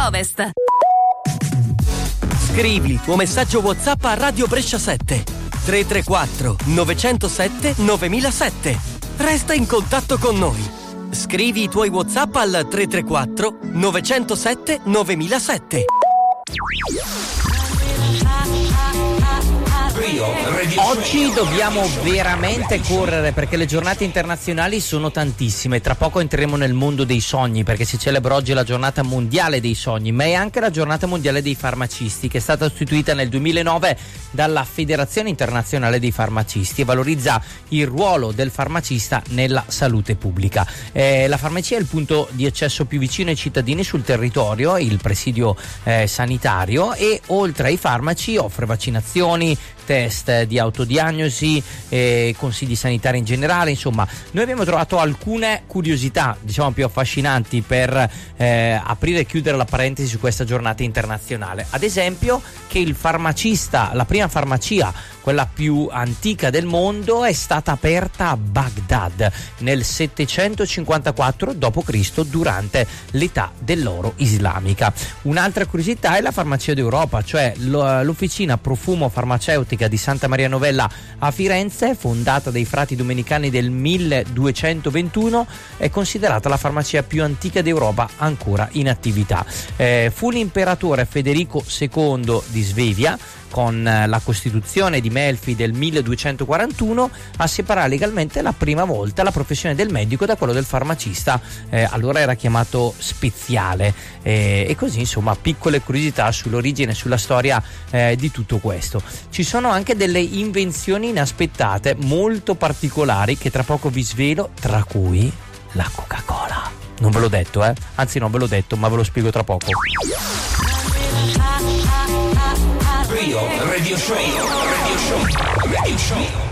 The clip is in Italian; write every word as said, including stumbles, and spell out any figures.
Ovest. Scrivi il tuo messaggio WhatsApp a Radio Brescia sette tre tre quattro nove zero sette nove zero zero sette. Resta in contatto con noi. Scrivi i tuoi WhatsApp al tre tre quattro nove zero sette nove zero zero sette. Oggi dobbiamo veramente correre perché le giornate internazionali sono tantissime. Tra poco entreremo nel mondo dei sogni perché si celebra oggi la giornata mondiale dei sogni, ma è anche la giornata mondiale dei farmacisti, che è stata istituita nel duemilanove dalla Federazione Internazionale dei Farmacisti e valorizza il ruolo del farmacista nella salute pubblica. Eh, la farmacia è il punto di accesso più vicino ai cittadini sul territorio, il presidio eh, sanitario, e oltre ai farmaci offre vaccinazioni, test di autodiagnosi, eh, consigli sanitari in generale. Insomma, noi abbiamo trovato alcune curiosità, diciamo, più affascinanti per eh, aprire e chiudere la parentesi su questa giornata internazionale. Ad esempio, che il farmacista, la prima farmacia, quella più antica del mondo, è stata aperta a Baghdad nel settecentocinquantaquattro dopo Cristo durante l'età dell'oro islamica. Un'altra curiosità è la farmacia d'Europa, cioè l'officina profumo farmaceutica di Santa Maria Novella a Firenze, fondata dai frati domenicani del milleduecentoventuno, è considerata la farmacia più antica d'Europa ancora in attività. Eh, fu l'imperatore Federico secondo di Svevia, con la Costituzione di Melfi del milleduecentoquarantuno, a separare legalmente la prima volta la professione del medico da quello del farmacista, eh, allora era chiamato speziale, eh, e così, insomma, piccole curiosità sull'origine e sulla storia eh, di tutto questo. Ci sono anche delle invenzioni inaspettate molto particolari che tra poco vi svelo, tra cui la Coca-Cola. Non ve l'ho detto, eh? Anzi, non ve l'ho detto, ma ve lo spiego tra poco. Radio, radio show, radio show, radio show.